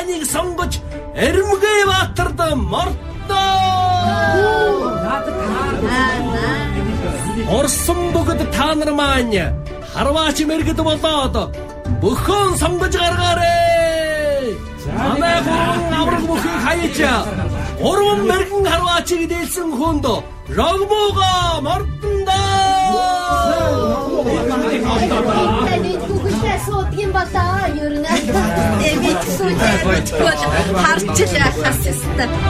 хааныг сонгож Эрмэгэй Баатарт мордоо. Орсон бүгд та нар маань харваач мэргэд болоод бүхэн сонгож гаргаарай. Манай гурван авраг бүхийг хаяж гурван мэргэн харваачийг дээлсэн хүнд рогмоога мордондоо. Суудгийн болоо ер нь. Эвит сүйдээ харч яхаас юм.